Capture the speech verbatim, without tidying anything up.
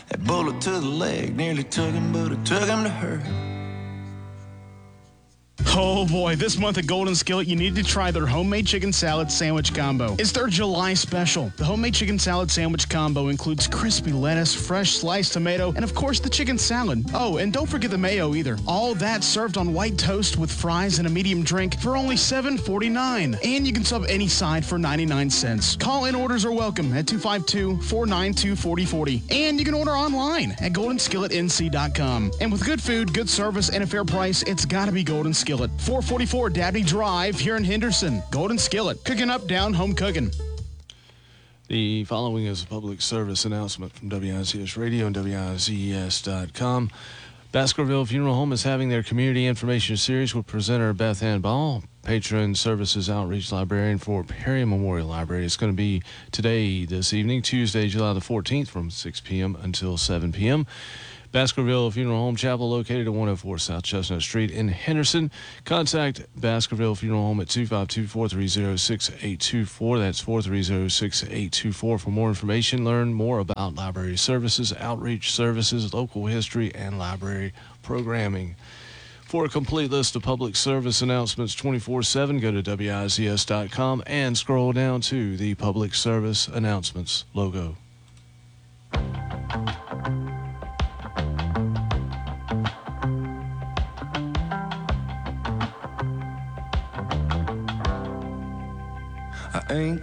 That bullet to the leg nearly took him, but it took him to her. Oh boy, this month at Golden Skillet, you need to try their homemade chicken salad sandwich combo. It's their July special. The homemade chicken salad sandwich combo includes crispy lettuce, fresh sliced tomato, and of course the chicken salad. Oh, and don't forget the mayo either. All that served on white toast with fries and a medium drink for only seven forty-nine. And you can sub any side for ninety-nine cents. Call-in orders are welcome at two five two, four nine two, four zero four zero. And you can order online at golden skillet n c dot com. And with good food, good service, and a fair price, it's gotta be Golden Skillet. four forty-four Dabney Drive here in Henderson. Golden Skillet. Cooking up, down, home cooking. The following is a public service announcement from W I Z S Radio and W I Z E S dot com. Baskerville Funeral Home is having their community information series with presenter Beth Ann Ball, patron services outreach librarian for Perry Memorial Library. It's going to be today, this evening, Tuesday, July the fourteenth, from six p.m. until seven p.m. Baskerville Funeral Home Chapel, located at one oh four South Chestnut Street in Henderson. Contact Baskerville Funeral Home at two five two, four three zero, six eight two four. That's four three zero, six eight two four. For more information, learn more about library services, outreach services, local history, and library programming. For a complete list of public service announcements twenty-four seven, go to W I Z S dot com and scroll down to the Public Service Announcements logo. I ain't